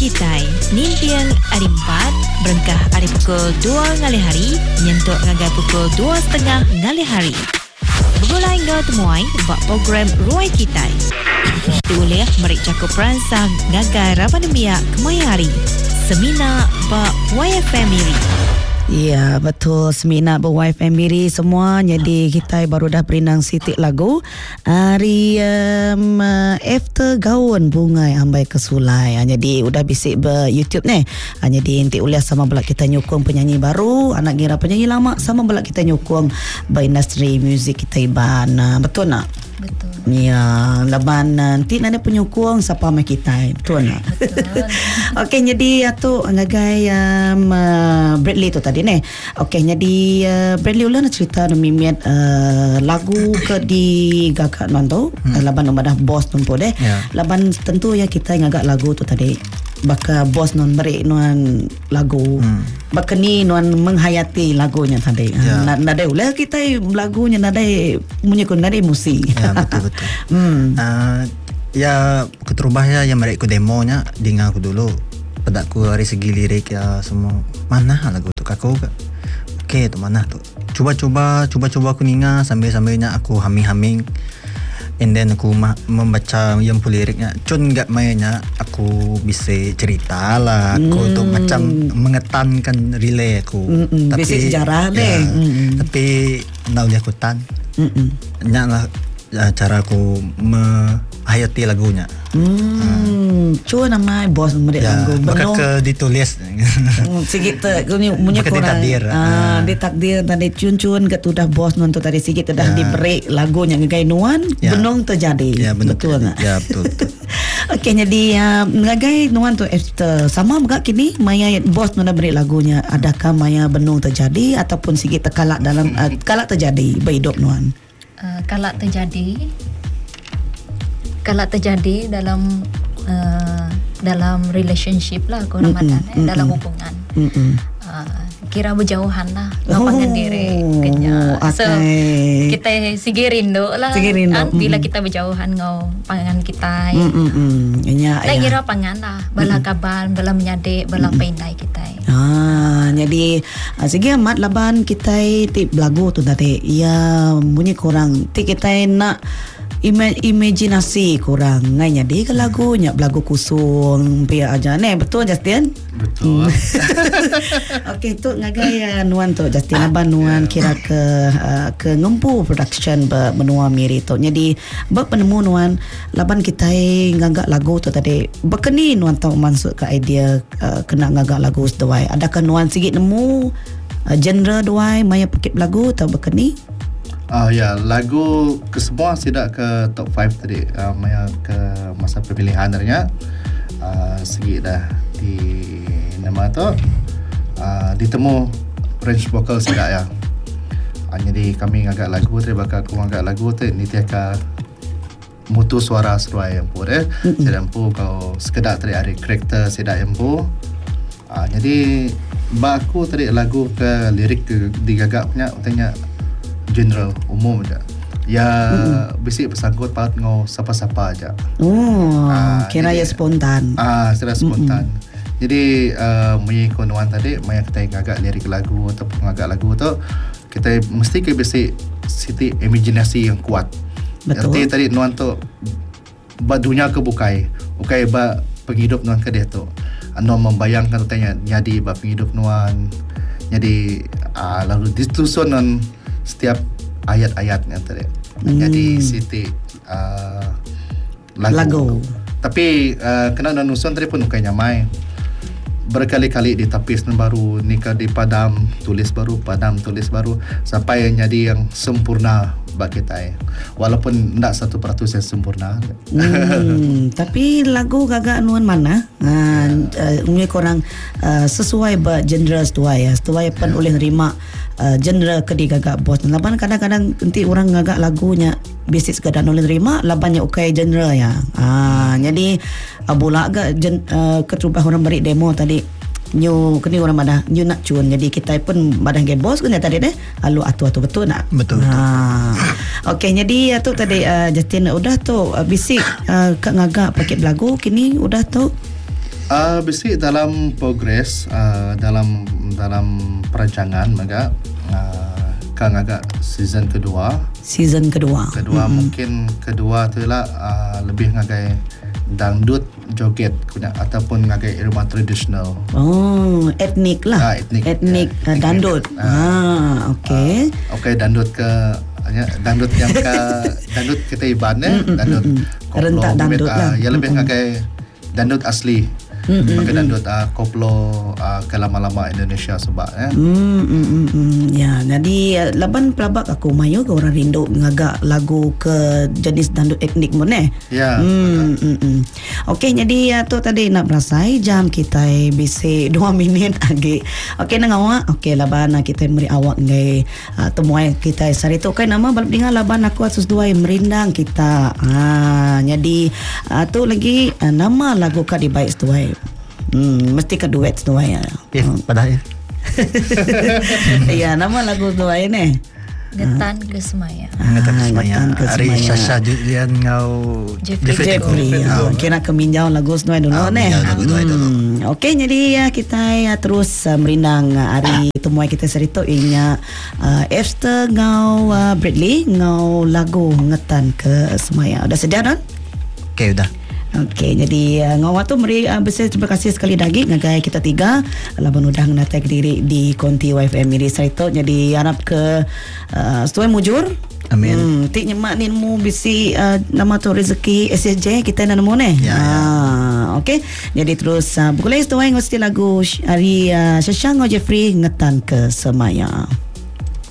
Kitai Nimpiang hari 4 Berengkah hari pukul 2 ngali hari Nyentuk ngagai pukul 2.30 ngali hari. Begulai ngau temuai Bak program Ruai Kitai Diulih merik cakup peransang ngagai Rapademia Kemayari Semina Bak YFM Miri. Ya, betul. Semina ber-YFM Miri semua. Jadi kita baru dah berinang sitik lagu hari after gaun bunga ambai ke sulai. Jadi udah bisik ber YouTube ni. Jadi inti uliah sama belak kita nyokong penyanyi baru, anak gira penyanyi lama, sama belak kita nyokong berindustri muzik kita iban. Betul tak? Betul. Ya, laban nanti ada penyokong siapa mai kita. Betul tak? Betul. Okey, jadi tu ngagai Bradley tu tadi ni. Okey, jadi Bradley ulah nak cerita mimiat lagu ke di gagak non tu. Laban dah bos tumpo deh. Yeah. Laban tentu ya kita ngagak lagu tu tadi. Baka bos non beri nuan lagu. Baka ni nuan menghayati lagunya tadi. Yeah. Nada ulah kita lagunya nada menyekun nada musik. Ya, betul-betul. Ya, keterubah ya yang mereka demonya dengar aku dulu. Pedakku dari segi lirik ya semua. Mana lagu tu kakak ke? Okey, tu mana tu? Cuba-cuba aku ninga sambil-sambilnya aku humming. And then aku membaca yang liriknya. Cun enggak mainnya aku bisa cerita lah. Aku tu macam mengetankan relay aku. Tapi bisa sejarah deh. Tapi nak boleh aku tan. Nyaklah cara aku menghayati lagunya. Cuma nama bos memberi lagu. Bukan ke ditulis. Sikit tu ni punya korang. Ditakdir. Ditakdir tadi cun-cun ke tu dah bos non tu tadi sikit dah diberi lagunya ngagai nuan benung terjadi. Ya, betul tak? Ya, betul. Okey, jadi ngagai nuan tu sama juga kini maya bos non beri lagunya. Adakah maya benung terjadi ataupun sikit terkalak dalam kalak terjadi berhidup nuan? Kalak terjadi dalam relationship lah kehormatan dalam hubungan. Kira berjauhan lah lapangan diri kenya. So kita sige rindu lah bila kita berjauhan ngau pangan kita. Kira pangan lah bala kaban, bala menyadik, bala painai kita. Jadi sige amat laban kita tip lagu tu tadi. Ya bunyi korang ti kita nak imajinasi kurang ngainya dia ke lagunya lagu kusung pia aja ni betul Justin? Betul. Okey, tu ngagai nuan tu Justin aban nuan kira ke ngempu production benua Miri tu. Jadi penemu nuan laban kita ngagak lagu tu tadi. Bekeni nuan tahu masuk ke idea kena ngagak lagu sedawai. Adakah nuan sikit nemu genre dawai maya pakai lagu atau bekeni? Ya, lagu kesemua tidak ke top 5 tadi. Maya ke masa pemilihan ternyata segi dah di nama tu ditemu range vokal tidak ya. Jadi kami ngagak lagu tadi bakal aku ngagak lagu tu ni tiaka mutu suara seruai yang pun saya empu kau sekedar tadi ada karakter saya empu. Jadi baku tadi lagu ke lirik ke digagak punya utanya general umum aja. Ya basic bersangkut paut ngau siapa-siapa aja. Kira ya spontan. Secara spontan. Jadi mengikut nuan tadi maya kita ngagak lirik lagu atau ngagak lagu tu kita mesti ke basic siti imajinasi yang kuat. Betul. Jadi tadi nuan tu ba dunia ke bukai ba penghidup nuan ke dia tu. Nuan membayangkan tanya jadi ba penghidup nuan. Jadi lalu disusun nuan setiap ayat-ayatnya tadi. Jadi siti lagu. Tapi kena nusun tadi pun bukan nyamai. Berkali-kali ditapis baru, nikah di padam, tulis baru, sampai jadi yang sempurna bagi kita. Walaupun tidak 100% yang sempurna. Tapi lagu gagak nuan mana? Umumnya korang sesuai genre sesuai ya. Sesuai pun oleh terima genre ke digagak bos. Laban kadang-kadang nanti orang ngagak lagunya basic sekadar nulis terima, labannya ukai genre ya. Jadi bola agak keterubah orang beri demo tadi. New kini orang mana new nak cun. Jadi kita pun badan ke bos kan tadi deh. Lalu atu betul nak? Betul. Okey, jadi tu tadi Justin udah tu bisik kak ngagak pakai lagu kini udah tu. Basically dalam progress dalam perancangan maka kan agak season kedua mungkin kedua tu lah lebih ngagai dangdut joget ataupun ngagai irama tradisional. Etnik lah. Etnik dangdut. Okey. Okey, dangdut dangdut yang dangdut kita ibannya dangdut rentak dangdut lah. Ya lebih ngagai dangdut asli. Pakai dangdut koplo ke lama-lama Indonesia sebab ya, jadi laban pelabak aku mayo ke orang rindu ngagak lagu ke jenis dangdut etnik mon ya. Okey, jadi tu tadi nak berasai jam kita bisi 2 minit lagi. Okey nang awak. Okey, laban kita meri awak ngai temuai kita sarito kai nama balap dengar laban aku asus 2 merindang kita. Jadi tu lagi nama lagu ka di baik tuai. Mesti ke duet tu ya. Padahal. Ya, nama lagu tu ni. Getan ke Semaya. Ari Sasha Julian ngau Jeffrey. Kira keminjau lagu Snoy dulu ni. Okey, jadi kita terus merindang hari temuai kita cerita inya Esther ngau Bradley ngau lagu Ngetan ke Semaya. Udah sedia kan? Okey, udah. Okey, jadi ngawat tu meri besar terima kasih sekali lagi ngagai kita tiga laban udah ngatek diri di Konti YFM ini cerita. Jadi harap ke sesuai mujur. Amin. Tik nyemak ni mu bisi nama tu rezeki SSJ kita nak nemu ni. Okey. Jadi terus bukulai setuai ngosti lagu hari Shashango Jeffrey Ngetan ke Semaya.